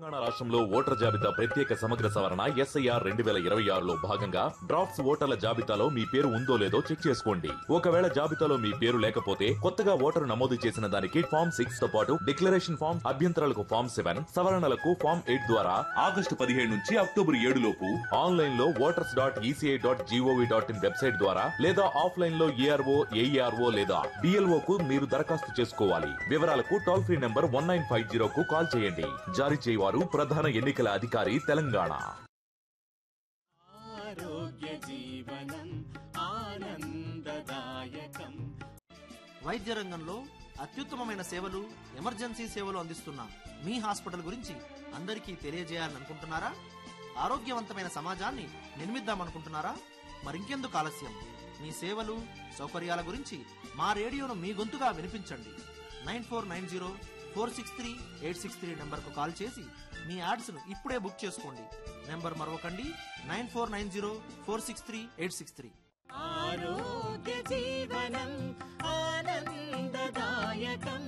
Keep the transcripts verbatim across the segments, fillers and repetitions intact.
తెలంగాణ రాష్ట్రంలో ఓటర్ జాబితా ప్రత్యేక సమగ్ర సవరణ ఎస్ఐఆర్ రెండు వేల ఇరవై ఆరులో భాగంగా డ్రాఫ్ట్స్ ఓటర్ల జాబితాలో మీ పేరు ఉందో లేదో చెక్ చేసుకోండి. ఒకవేళ జాబితాలో మీ పేరు లేకపోతే కొత్తగా ఓటరు నమోదు చేసిన దానికి ఫామ్ సిక్స్ తో పాటు డిక్లరేషన్ ఫామ్, అభ్యంతరాలకు ఫామ్ సెవెన్, సవరణలకు ఫామ్ ఎయిట్ ద్వారా ఆగస్టు పదిహేడు నుంచి అక్టోబర్ ఏడు లోపు ఆన్లైన్ లో voters dot ECI dot GOV dot in website ద్వారా లేదా ఆఫ్లైన్ లో ఏఆర్ఓ, ఏఈఆర్ఓ లేదా బిఎల్ఓ కు మీరు దరఖాస్తు చేసుకోవాలి. వివరాలకు toll free number one nine five zero కు కాల్ చేయండి. జారీ చేయవారు ప్రధాన ఎన్నికల అధికారి తెలంగాణ. ఆరోగ్య జీవనం ఆనందదాయకం. వైద్య రంగంలో అత్యుత్తమమైన సేవలు, ఎమర్జెన్సీ సేవలు అందిస్తున్న మీ హాస్పిటల్ గురించి అందరికీ తెలియజేయాలనుకుంటున్నారా? ఆరోగ్యవంతమైన సమాజాన్ని నిర్మిద్దామనుకుంటున్నారా? మరింకెందుకు ఆలస్యం? మీ సేవలు, సౌకర్యాల గురించి మా రేడియోను మీ గొంతుగా వినిపించండి. Nine four nine zero four six three eight six three నెంబర్కు కాల్ చేసి మీ యాడ్స్ను ఇప్పుడే బుక్ చేసుకోండి. Number మరొకండి, nine four nine zero four six three eight six three. ఆరోగ్య జీవనం ఆనందదాయకం.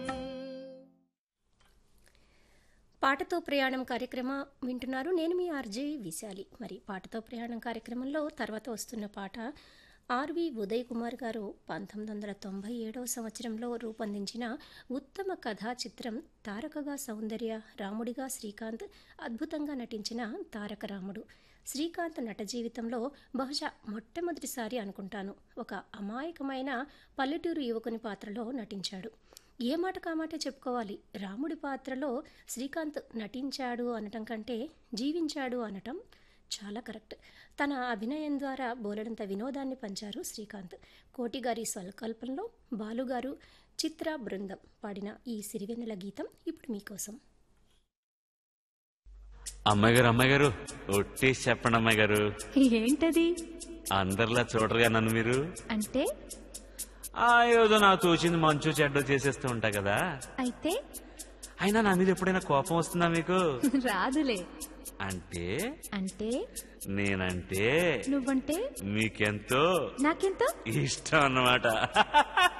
పాటతో ప్రయాణం కార్యక్రమం వింటున్నారు. నేను మీ ఆర్జే విశాలి. మరి పాటతో ప్రయాణం కార్యక్రమంలో తర్వాత వస్తున్న పాట ఆర్వి ఉదయ్ కుమార్ గారు పంతొమ్మిది వందల తొంభై ఏడవ సంవత్సరంలో రూపొందించిన ఉత్తమ కథా చిత్రం తారకగా సౌందర్య, రాముడిగా శ్రీకాంత్, అద్భుతంగా నటించిన తారక రాముడు. శ్రీకాంత్ నట జీవితంలో బహుశా మొట్టమొదటిసారి అనుకుంటాను ఒక అమాయకమైన పల్లెటూరు యువకుని పాత్రలో నటించాడు. ఏ మాట కామాటే చెప్పుకోవాలి. రాముడి పాత్రలో శ్రీకాంత్ నటించాడు అనటం కంటే జీవించాడు అనటం చాలా కరెక్ట్. తన అభినయం ద్వారా బోలెడంత వినోదాన్ని పంచారు శ్రీకాంత్. కోటిగారి స్వల్కల్పంలో బాలుగారు, చిత్ర బృందం పాడిన ఈ సిరివెన్నెల గీతం ఇప్పుడు మీకోసం. అమ్మాయి గారు అమ్మాయి గారు ఒట్టేసి చెప్పండి అమ్మాయి గారు. ఏంటది? అందరిలా చూడరుగా నన్ను మీరు. అంటే ఆ ఏదో నాకు తోచింది మంచు చెడ్డ చేసేస్తూ ఉంటా కదా. అయితే అయినా నా మీద ఎప్పుడైనా కోపం వస్తుందా మీకు? రాదులే. అంటే అంటే నేనంటే నువ్వంటే మీకెంతో నాకెంతో ఇష్టం అన్నమాట.